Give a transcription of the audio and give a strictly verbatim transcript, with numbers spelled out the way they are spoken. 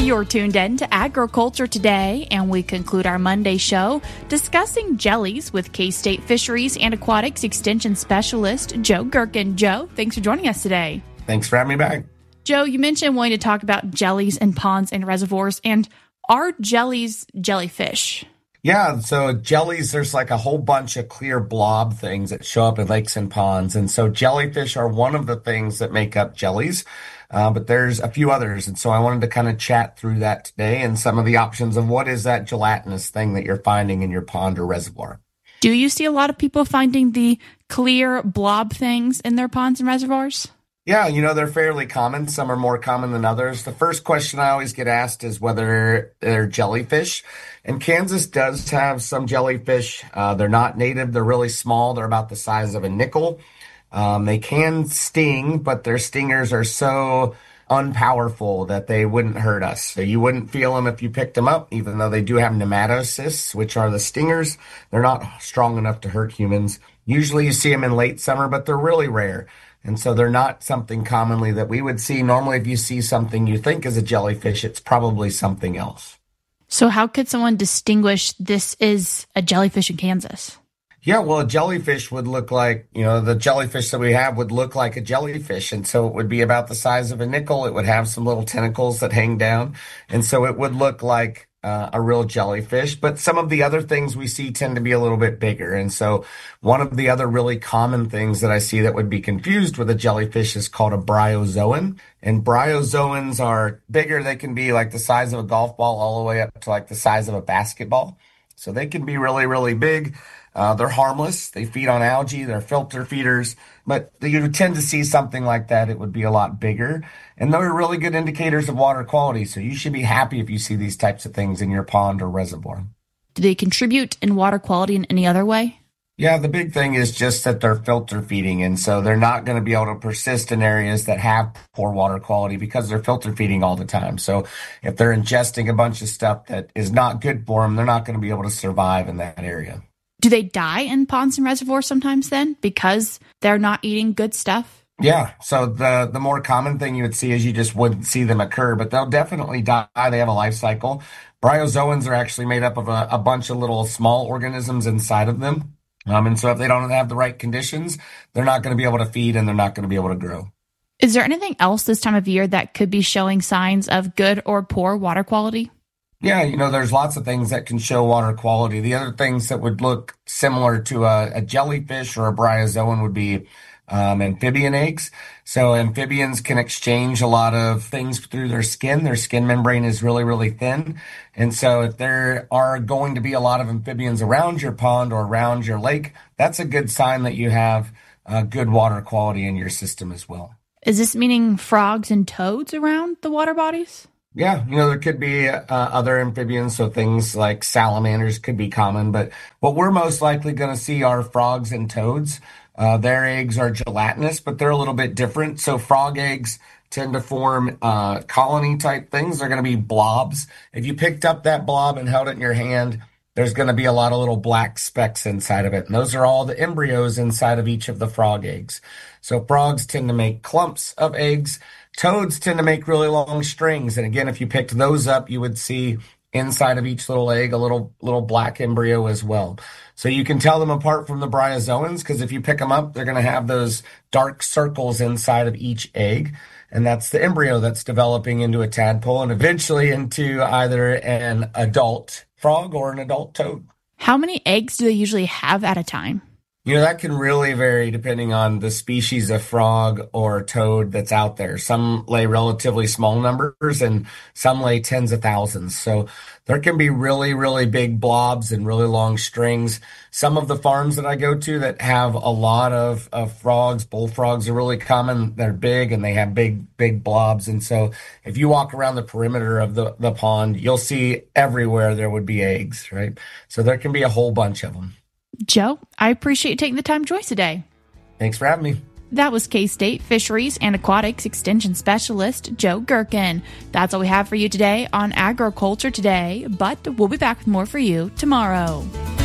You're tuned in to Agriculture Today, and we conclude our Monday show discussing jellies with K-State Fisheries and Aquatics Extension Specialist Joe Gerken. Joe, thanks for joining us today. Thanks for having me back. Joe, you mentioned wanting to talk about jellies in ponds and reservoirs, and are jellies jellyfish? Yeah, so jellies, there's like a whole bunch of clear blob things that show up in lakes and ponds. And so jellyfish are one of the things that make up jellies, uh, but there's a few others. And so I wanted to kind of chat through that today and some of the options of what is that gelatinous thing that you're finding in your pond or reservoir. Do you see a lot of people finding the clear blob things in their ponds and reservoirs? Yeah, you know, they're fairly common. Some are more common than others. The first question I always get asked is whether they're jellyfish. And Kansas does have some jellyfish. Uh, they're not native. They're really small. They're about the size of a nickel. Um, they can sting, but their stingers are so unpowerful that they wouldn't hurt us. So you wouldn't feel them if you picked them up, even though they do have nematocysts, which are the stingers. They're not strong enough to hurt humans. Usually you see them in late summer, but they're really rare. And so they're not something commonly that we would see. Normally, if you see something you think is a jellyfish, it's probably something else. So how could someone distinguish this is a jellyfish in Kansas? Yeah, well, a jellyfish would look like, you know, the jellyfish that we have would look like a jellyfish. And so it would be about the size of a nickel. It would have some little tentacles that hang down. And so it would look like Uh, a real jellyfish, but some of the other things we see tend to be a little bit bigger. And so one of the other really common things that I see that would be confused with a jellyfish is called a bryozoan. And bryozoans are bigger. They can be like the size of a golf ball all the way up to like the size of a basketball. So they can be really, really big. Uh, they're harmless. They feed on algae. They're filter feeders. But you tend to see something like that. It would be a lot bigger. And they're really good indicators of water quality. So you should be happy if you see these types of things in your pond or reservoir. Do they contribute in water quality in any other way? Yeah, the big thing is just that they're filter feeding. And so they're not going to be able to persist in areas that have poor water quality because they're filter feeding all the time. So if they're ingesting a bunch of stuff that is not good for them, they're not going to be able to survive in that area. Do they die in ponds and reservoirs sometimes then because they're not eating good stuff? Yeah. So the, the more common thing you would see is you just wouldn't see them occur, but they'll definitely die. They have a life cycle. Bryozoans are actually made up of a, a bunch of little small organisms inside of them. Um, and so if they don't have the right conditions, they're not going to be able to feed and they're not going to be able to grow. Is there anything else this time of year that could be showing signs of good or poor water quality? Yeah, you know, there's lots of things that can show water quality. The other things that would look similar to a, a jellyfish or a bryozoan would be um, amphibian eggs. So amphibians can exchange a lot of things through their skin. Their skin membrane is really, really thin. And so if there are going to be a lot of amphibians around your pond or around your lake, that's a good sign that you have uh, good water quality in your system as well. Is this meaning frogs and toads around the water bodies? Yeah, you know, there could be uh, other amphibians, so things like salamanders could be common, but what we're most likely going to see are frogs and toads. Uh, their eggs are gelatinous, but they're a little bit different. So frog eggs tend to form uh, colony type things. They're going to be blobs. If you picked up that blob and held it in your hand, there's going to be a lot of little black specks inside of it. And those are all the embryos inside of each of the frog eggs. So frogs tend to make clumps of eggs. Toads tend to make really long strings. And again, if you picked those up, you would see inside of each little egg a little little black embryo as well. So you can tell them apart from the bryozoans because if you pick them up, they're going to have those dark circles inside of each egg. And that's the embryo that's developing into a tadpole and eventually into either an adult frog or an adult toad. How many eggs do they usually have at a time? You know, that can really vary depending on the species of frog or toad that's out there. Some lay relatively small numbers and some lay tens of thousands. So there can be really, really big blobs and really long strings. Some of the farms that I go to that have a lot of, of frogs, bullfrogs are really common. They're big and they have big, big blobs. And so if you walk around the perimeter of the, the pond, you'll see everywhere there would be eggs, right? So there can be a whole bunch of them. Joe, I appreciate you taking the time to join us today. Thanks for having me. That was K-State Fisheries and Aquatics Extension Specialist Joe Gerken. That's all we have for you today on Agriculture Today, but we'll be back with more for you tomorrow.